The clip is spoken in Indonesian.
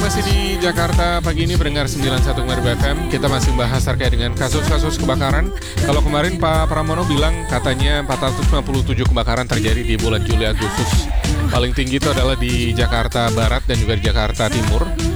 masih di Jakarta pagi ini mendengar 91 FM. Kita masih membahas terkait dengan kasus-kasus kebakaran. Kalau kemarin Pak Pramono bilang katanya 457 kebakaran terjadi di bulan Juli Agustus. Paling tinggi itu adalah di Jakarta Barat dan juga di Jakarta Timur.